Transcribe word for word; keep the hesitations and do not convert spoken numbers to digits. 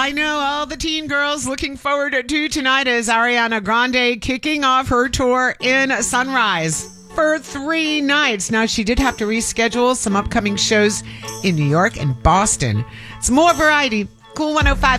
I know all the teen girls looking forward to tonight as Ariana Grande kicking off her tour in Sunrise for three nights. Now, she did have to reschedule some upcoming shows in New York and Boston. It's more variety. Cool one oh five.